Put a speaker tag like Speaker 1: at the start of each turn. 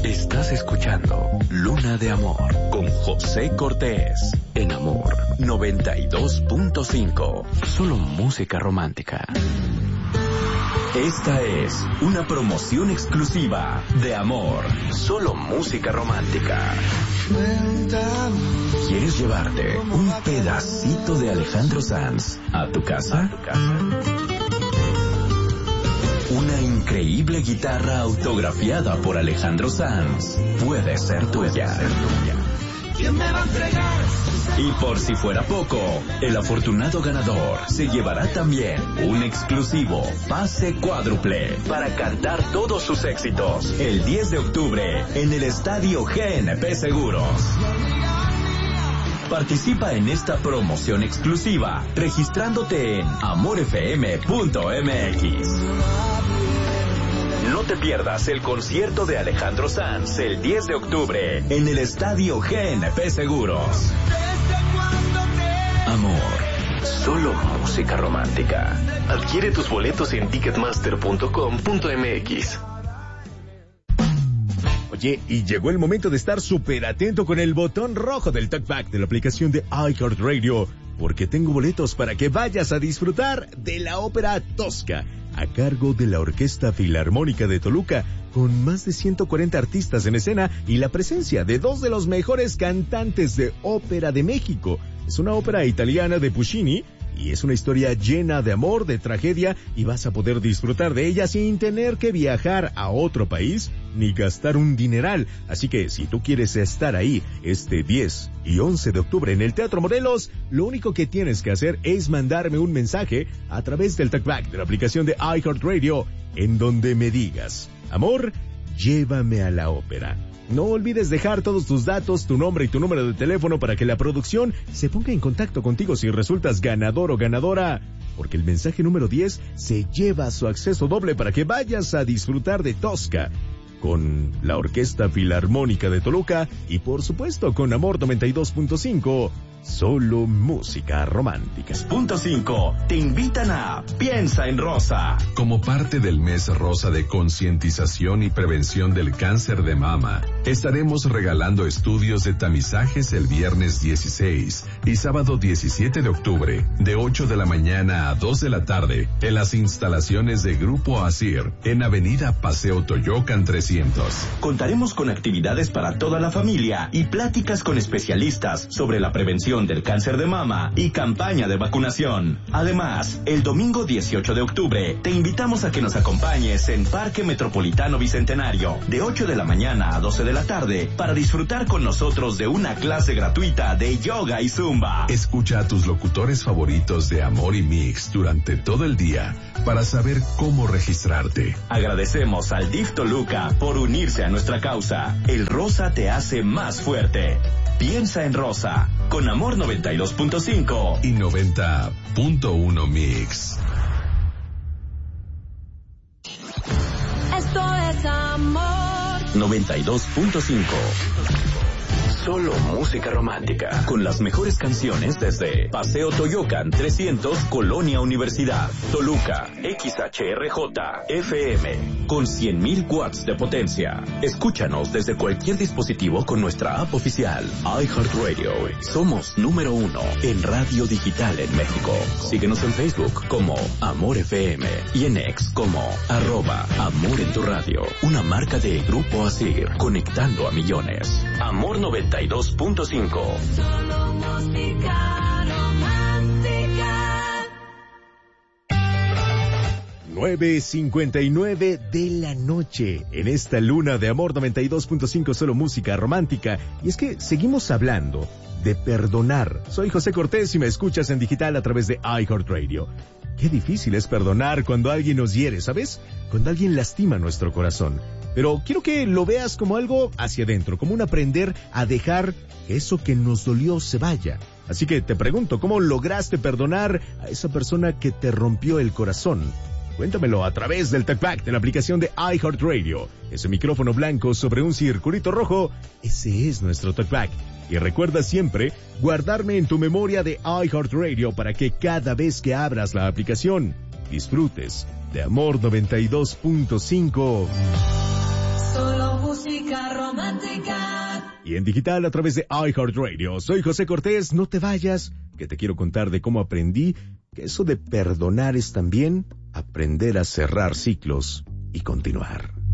Speaker 1: Estás escuchando Luna de Amor con José Cortés en Amor 92.5. Solo música romántica. Esta es una promoción exclusiva de Amor. Solo música romántica. ¿Quieres llevarte un pedacito de Alejandro Sanz a tu casa? Una increíble guitarra autografiada por Alejandro Sanz puede ser tuya. ¿Quién me va a entregar? Y por si fuera poco, el afortunado ganador se llevará también un exclusivo pase cuádruple para cantar todos sus éxitos el 10 de octubre en el Estadio GNP Seguros. Participa en esta promoción exclusiva registrándote en amorfm.mx. No te pierdas el concierto de Alejandro Sanz el 10 de octubre en el Estadio GNP Seguros. Amor, solo música romántica. Adquiere tus boletos en ticketmaster.com.mx.
Speaker 2: Oye, y llegó el momento de estar súper atento con el botón rojo del talkback de la aplicación de iHeartRadio, porque tengo boletos para que vayas a disfrutar de la ópera Tosca, a cargo de la Orquesta Filarmónica de Toluca, con más de 140 artistas en escena y la presencia de dos de los mejores cantantes de ópera de México. Es una ópera italiana de Puccini y es una historia llena de amor, de tragedia, y vas a poder disfrutar de ella sin tener que viajar a otro país ni gastar un dineral. Así que si tú quieres estar ahí este 10 y 11 de octubre en el Teatro Morelos, lo único que tienes que hacer es mandarme un mensaje a través del talkback de la aplicación de iHeartRadio, en donde me digas: amor, llévame a la ópera. No olvides dejar todos tus datos, tu nombre y tu número de teléfono para que la producción se ponga en contacto contigo si resultas ganador o ganadora, porque el mensaje número 10 se lleva su acceso doble para que vayas a disfrutar de Tosca con la Orquesta Filarmónica de Toluca y por supuesto con Amor 92.5. Solo música romántica.
Speaker 1: Punto 5. Te invitan a Piensa en Rosa.
Speaker 3: Como parte del mes rosa de concientización y prevención del cáncer de mama, estaremos regalando estudios de tamizajes el viernes 16 y sábado 17 de octubre, de 8 de la mañana a 2 de la tarde, en las instalaciones de Grupo Asir, en Avenida Paseo Toyocan 300.
Speaker 1: Contaremos con actividades para toda la familia y pláticas con especialistas sobre la prevención del cáncer de mama y campaña de vacunación. Además, el domingo 18 de octubre te invitamos a que nos acompañes en Parque Metropolitano Bicentenario de 8 de la mañana a 12 de la tarde para disfrutar con nosotros de una clase gratuita de yoga y zumba.
Speaker 3: Escucha a tus locutores favoritos de Amor y Mix durante todo el día para saber cómo registrarte.
Speaker 1: Agradecemos al DIF Toluca por unirse a nuestra causa. El rosa te hace más fuerte. Piensa en Rosa, con Amor 92.5
Speaker 3: y 90.1 Mix.
Speaker 4: Esto es Amor
Speaker 1: 92.5. Solo música romántica, con las mejores canciones desde Paseo Toyocan 300, Colonia Universidad, Toluca, XHRJ, FM, con 100,000 watts de potencia. Escúchanos desde cualquier dispositivo con nuestra app oficial, iHeartRadio. Somos número 1 en radio digital en México. Síguenos en Facebook como Amor FM y en X como @Amor en tu radio. Una marca de Grupo Asir, conectando a millones. Amor 92.5.
Speaker 4: Solo música romántica.
Speaker 2: 9:59 de la noche en esta Luna de Amor 92.5, solo música romántica. Y es que seguimos hablando de perdonar. Soy José Cortés y me escuchas en digital a través de iHeartRadio. Qué difícil es perdonar cuando alguien nos hiere, ¿sabes? Cuando alguien lastima nuestro corazón. Pero quiero que lo veas como algo hacia adentro, como un aprender a dejar que eso que nos dolió se vaya. Así que te pregunto, ¿cómo lograste perdonar a esa persona que te rompió el corazón? Cuéntamelo a través del talkback de la aplicación de iHeartRadio. Ese micrófono blanco sobre un circulito rojo, ese es nuestro talkback. Y recuerda siempre guardarme en tu memoria de iHeartRadio para que cada vez que abras la aplicación disfrutes de Amor 92.5.
Speaker 4: Solo música música romántica.
Speaker 2: Y en digital a través de iHeartRadio. Soy José Cortés, no te vayas, que te quiero contar de cómo aprendí que eso de perdonar es también aprender a cerrar ciclos y continuar.